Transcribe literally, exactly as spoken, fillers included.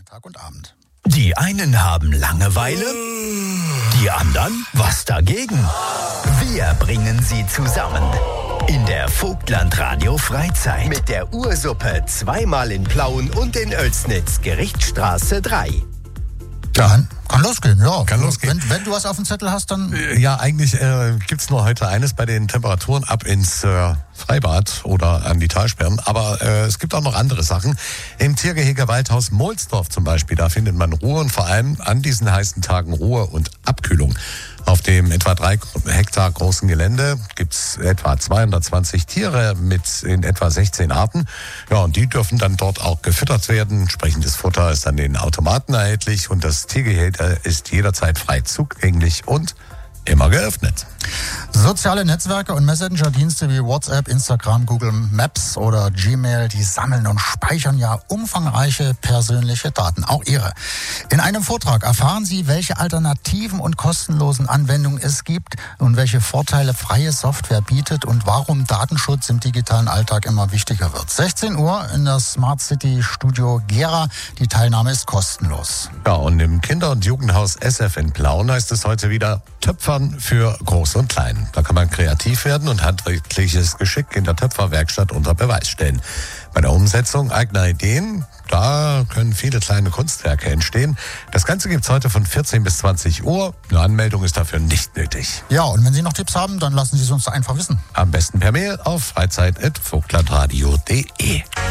Tag und Abend. Die einen haben Langeweile, die anderen was dagegen. Wir bringen sie zusammen in der Vogtland Radio Freizeit mit der Ursuppe zweimal in Plauen und in Oelsnitz, Gerichtsstraße drei. Ja, kann losgehen, ja. Kann losgehen. Wenn, wenn du was auf dem Zettel hast, dann... Ja, eigentlich äh, gibt es nur heute eines bei den Temperaturen ab ins äh, Freibad oder an die Talsperren. Aber äh, es gibt auch noch andere Sachen. Im Tiergehege Waldhaus Mohlsdorf zum Beispiel, da findet man Ruhe und vor allem an diesen heißen Tagen Ruhe und Abkühlung. Auf dem etwa drei Hektar großen Gelände gibt's etwa zweihundertzwanzig Tiere mit in etwa sechzehn Arten. Ja, und die dürfen dann dort auch gefüttert werden. Entsprechendes Futter ist an den Automaten erhältlich und das Tiergehege ist jederzeit frei zugänglich und immer geöffnet. Soziale Netzwerke und Messenger-Dienste wie WhatsApp, Instagram, Google Maps oder Gmail, die sammeln und speichern ja umfangreiche persönliche Daten, auch Ihre. In einem Vortrag erfahren Sie, welche alternativen und kostenlosen Anwendungen es gibt und welche Vorteile freie Software bietet und warum Datenschutz im digitalen Alltag immer wichtiger wird. sechzehn Uhr in der Smart City Studio Gera. Die Teilnahme ist kostenlos. Ja, und im Kinder- und Jugendhaus S F in Plauen heißt es heute wieder Töpfern für Groß und Klein. Da kann man kreativ werden und handwerkliches Geschick in der Töpferwerkstatt unter Beweis stellen. Bei der Umsetzung eigener Ideen, da können viele kleine Kunstwerke entstehen. Das Ganze gibt's heute von vierzehn bis zwanzig Uhr. Eine Anmeldung ist dafür nicht nötig. Ja, und wenn Sie noch Tipps haben, dann lassen Sie es uns einfach wissen. Am besten per Mail auf freizeit punkt vogtlandradio punkt de.